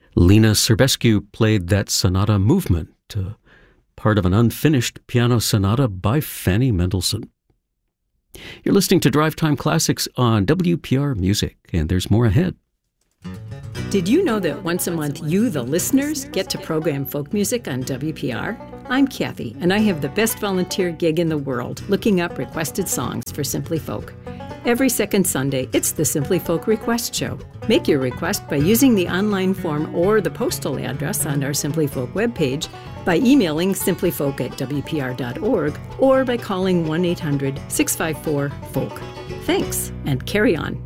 Lena Serbescu played that sonata movement, part of an unfinished piano sonata by Fanny Mendelssohn. You're listening to Drive Time Classics on WPR Music, and there's more ahead. Did you know that once a month you, the listeners, get to program folk music on WPR? I'm Kathy, and I have the best volunteer gig in the world, looking up requested songs for Simply Folk. Every second Sunday, it's the Simply Folk Request Show. Make your request by using the online form or the postal address on our Simply Folk webpage, by emailing simplyfolk@wpr.org, or by calling 1-800-654-FOLK. Thanks, and carry on.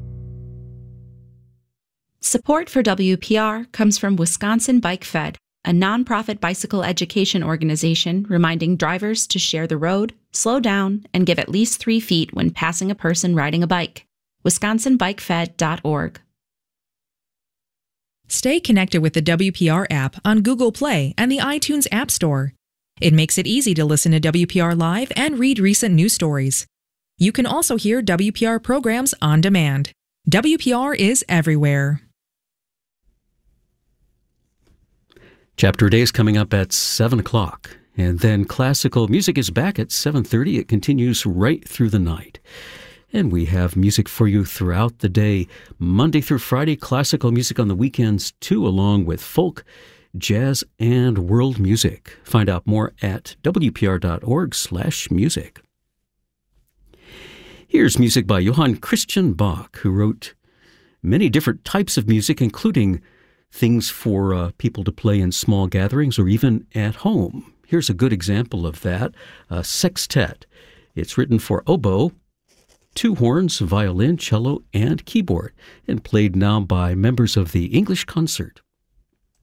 Support for WPR comes from Wisconsin Bike Fed, a nonprofit bicycle education organization reminding drivers to share the road, slow down, and give at least 3 feet when passing a person riding a bike. WisconsinBikeFed.org. Stay connected with the WPR app on Google Play and the iTunes App Store. It makes it easy to listen to WPR Live and read recent news stories. You can also hear WPR programs on demand. WPR is everywhere. Chapter A Day is coming up at 7 o'clock, and then classical music is back at 7:30. It continues right through the night. And we have music for you throughout the day, Monday through Friday, classical music on the weekends too, along with folk, jazz, and world music. Find out more at wpr.org/music. Here's music by Johann Christian Bach, who wrote many different types of music, including things for people to play in small gatherings or even at home. Here's a good example of that, a sextet. It's written for oboe, 2 horns, violin, cello, and keyboard, and played now by members of the English Concert.